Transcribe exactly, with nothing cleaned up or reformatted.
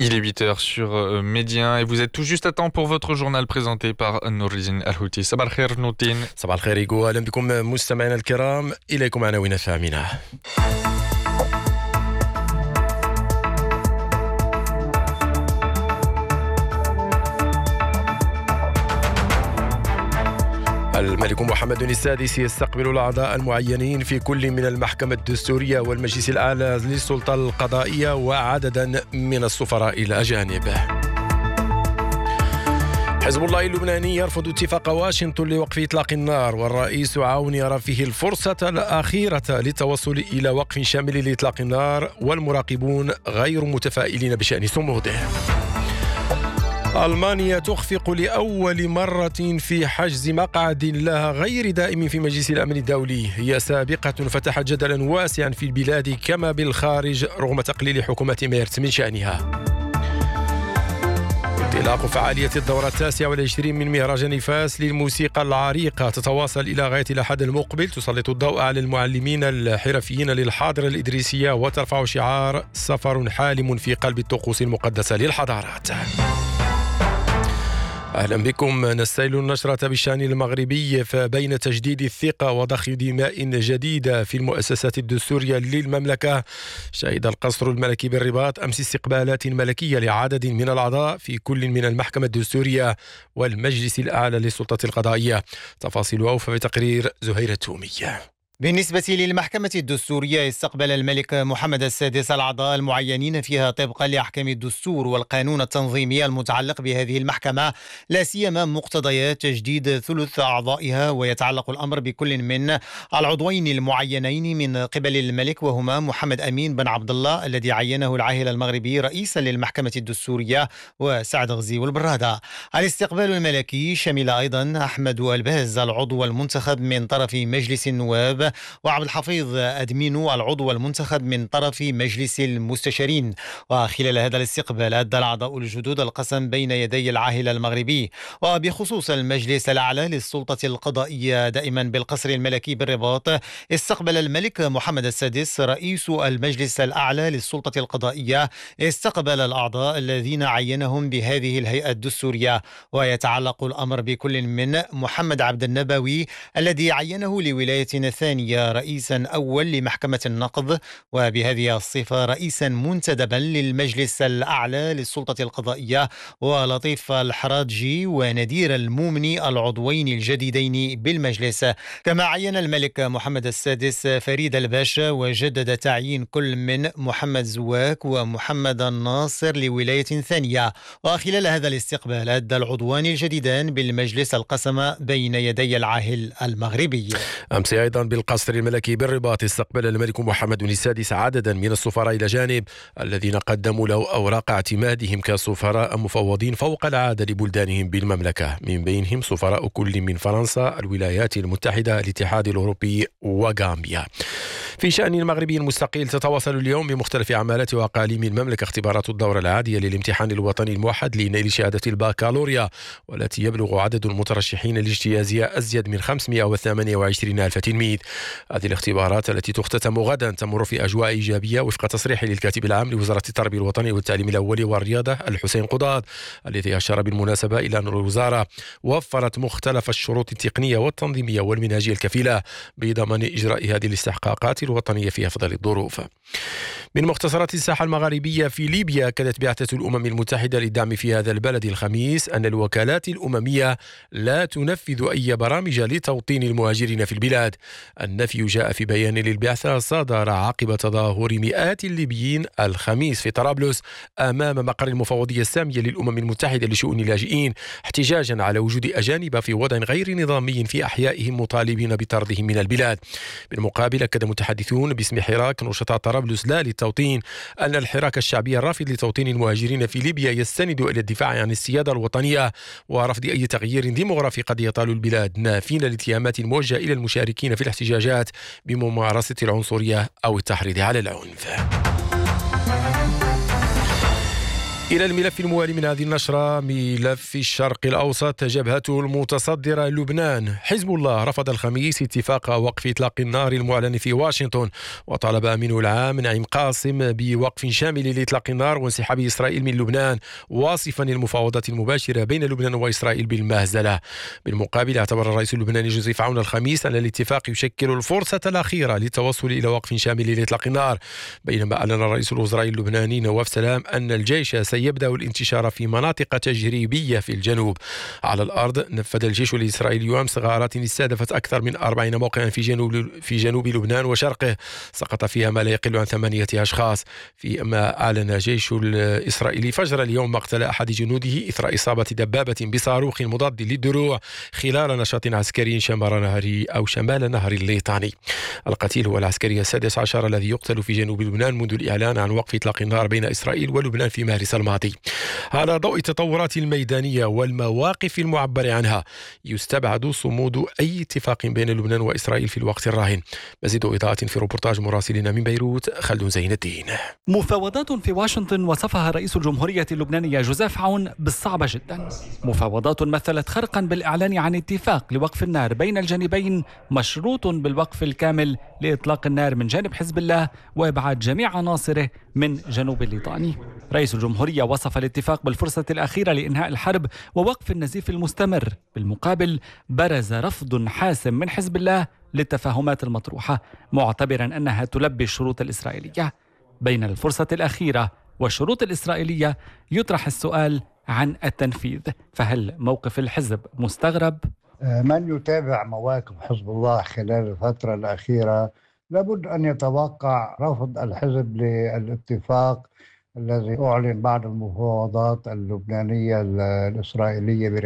Il est huit heures sur euh, Média et vous êtes tout juste à temps pour votre journal présenté par Noureddine Al-Houthi. صباح الخير نوتين. صباح الخير إيغو، أهلا بكم مستمعينا الكرام. إليكم عناوين الثامنة. الملك محمد السادس يستقبل الأعضاء المعينين في كل من المحكمة الدستورية والمجلس الأعلى للسلطة القضائية وعددا من السفراء الأجانب. حزب الله اللبناني يرفض اتفاق واشنطن لوقف إطلاق النار، والرئيس عون يرى فيه الفرصة الأخيرة للتوصل إلى وقف شامل لإطلاق النار، والمراقبون غير متفائلين بشأن صموده. ألمانيا تخفق لأول مرة في حجز مقعد لها غير دائم في مجلس الأمن الدولي. هي سابقة فتحت جدلا واسعا في البلاد كما بالخارج رغم تقليل حكومة ميرت من شأنها. انطلاق فعالية الدورة التاسعة والعشرين من مهرجان فاس للموسيقى العريقة تتواصل إلى غاية الأحد المقبل، تسلط الضوء على المعلمين الحرفيين للحاضرة الإدريسية وترفع شعار سفر حالم في قلب الطقوس المقدسة للحضارات. أهلا بكم. نستهل النشرة بالشأن المغربي، فبين تجديد الثقة وضخ دماء جديدة في المؤسسات الدستورية للمملكة، شهد القصر الملكي بالرباط أمس استقبالات ملكية لعدد من الأعضاء في كل من المحكمة الدستورية والمجلس الأعلى للسلطة القضائية. تفاصيل أوفى في تقرير زهير التومية. بالنسبة للمحكمة الدستورية، استقبل الملك محمد السادس الأعضاء المعينين فيها طبقا لأحكام الدستور والقانون التنظيمي المتعلق بهذه المحكمة، لا سيما مقتضيات تجديد ثلث أعضائها. ويتعلق الأمر بكل من العضوين المعينين من قبل الملك، وهما محمد أمين بن عبد الله الذي عينه العاهل المغربي رئيسا للمحكمة الدستورية، وسعد غزي البرادة. الاستقبال الملكي شمل أيضا أحمد الباز العضو المنتخب من طرف مجلس النواب، وعبد الحفيظ أدمينو العضو المنتخب من طرف مجلس المستشارين. وخلال هذا الاستقبال أدى الأعضاء الجدد القسم بين يدي العاهل المغربي. وبخصوص المجلس الأعلى للسلطة القضائية دائما بالقصر الملكي بالرباط، استقبل الملك محمد السادس رئيس المجلس الأعلى للسلطة القضائية استقبل الأعضاء الذين عينهم بهذه الهيئة الدستورية. ويتعلق الأمر بكل من محمد عبد النبوي الذي عينه لولاية الثانية رئيسا أول لمحكمة النقض، وبهذه الصفة رئيسا منتدبا للمجلس الأعلى للسلطة القضائية، ولطيف الحراجي وندير المومني العضوين الجديدين بالمجلس. كما عين الملك محمد السادس فريد الباشا، وجدد تعيين كل من محمد زواك ومحمد الناصر لولاية ثانية. وخلال هذا الاستقبال أدى العضوان الجديدان بالمجلس القسم بين يدي العاهل المغربي. أمس أيضا بالقصر الملكي بالرباط استقبل الملك محمد السادس عددا من السفراء الأجانب الذين قدموا له أوراق اعتمادهم كسفراء مفوضين فوق العادة لبلدانهم بالمملكة، من بينهم سفراء كل من فرنسا، الولايات المتحدة، الاتحاد الأوروبي وغامبيا. في شأن المغربي المستقل، تتواصل اليوم بمختلف عمالات وأقاليم المملكة اختبارات الدورة العادية للامتحان الوطني الموحد لنيل شهادة الباكالوريا، والتي يبلغ عدد المترشحين لاجتيازها أزيد من خمسمائة وثمانية وعشرين ألف تلميذ. هذه الاختبارات التي تختتم غدا تمر في أجواء إيجابية وفق تصريح للكاتب العام لوزارة التربية الوطنية والتعليم الأولي والرياضة الحسين قضاد، الذي أشار بالمناسبة إلى أن الوزارة وفرت مختلف الشروط التقنية والتنظيمية والمنهجية الكفيلة بضمان إجراء هذه الاستحقاقات الوطنية في أفضل الظروف. من مختصرات الساحة المغاربية، في ليبيا أكدت بعثة الأمم المتحدة للدعم في هذا البلد الخميس أن الوكالات الأممية لا تنفذ أي برامج لتوطين المهاجرين في البلاد. النفي جاء في بيان للبعثة صدر عقب تظاهر مئات الليبيين الخميس في طرابلس أمام مقر المفوضية السامية للأمم المتحدة لشؤون اللاجئين، احتجاجا على وجود أجانب في وضع غير نظامي في أحيائهم مطالبين بطردهم من البلاد. بالمقابل، أكد متحدثون باسم حراك نشطاء طرابلس لا للتوطين أن الحراك الشعبي الرافض لتوطين المهاجرين في ليبيا يستند إلى الدفاع عن السيادة الوطنية ورفض أي تغيير ديمغرافي قد يطال البلاد، نافين الاتهامات الموجهة إلى المشاركين في الاحتجاجات بممارسة العنصرية أو التحريض على العنف. إلى الملف الموالي من هذه النشرة، ملف الشرق الأوسط. جبهته المتصدرة لبنان حزب الله رفض الخميس اتفاق وقف إطلاق النار المعلن في واشنطن، وطالب أمينه العام نعيم قاسم بوقف شامل لإطلاق النار وانسحاب إسرائيل من لبنان، واصفا المفاوضات المباشرة بين لبنان وإسرائيل بالمهزلة. بالمقابل اعتبر الرئيس اللبناني جوزيف عون الخميس أن الاتفاق يشكل الفرصة الأخيرة للتوصل إلى وقف شامل لإطلاق النار، بينما أعلن رئيس الوزراء اللبناني نواف سلام أن الجيش سيبدأ الانتشار في مناطق تجريبية في الجنوب. على الأرض نفذ الجيش الإسرائيلي أمس غارات استهدفت أكثر من أربعين موقعا في جنوب في جنوب لبنان وشرقه، سقط فيها ما لا يقل عن ثمانية أشخاص، فيما أعلن الجيش الإسرائيلي فجر اليوم مقتل أحد جنوده إثر إصابة دبابة بصاروخ مضاد للدروع خلال نشاط عسكري شمال نهر أو شمال نهر الليطاني. القتيل هو العسكري السادس عشر الذي يقتل في جنوب لبنان منذ الإعلان عن وقف إطلاق النار بين إسرائيل ولبنان في مارس الماضي. على ضوء التطورات الميدانية والمواقف المعبر عنها، يستبعد صمود أي اتفاق بين لبنان وإسرائيل في الوقت الراهن. مزيد إضاءة في روبورتاج مراسلنا من بيروت خلدون زين الدين. مفاوضات في واشنطن وصفها رئيس الجمهورية اللبنانية جوزيف عون بالصعبة جدا. مفاوضات مثلت خرقا بالإعلان عن اتفاق لوقف النار بين الجانبين مشروط بالوقف الكامل لإطلاق النار من جانب حزب الله وإبعاد جميع عناصره من جنوب الليطاني. رئيس الجمهورية وصف الاتفاق بالفرصة الأخيرة لإنهاء الحرب ووقف النزيف المستمر. بالمقابل برز رفض حاسم من حزب الله للتفاهمات المطروحة، معتبرا أنها تلبي الشروط الإسرائيلية. بين الفرصة الأخيرة والشروط الإسرائيلية يطرح السؤال عن التنفيذ، فهل موقف الحزب مستغرب؟ من يتابع مواقف حزب الله خلال الفترة الأخيرة لابد أن يتوقع رفض الحزب للاتفاق الذي أعلن بعد المفاوضات اللبنانية الإسرائيلية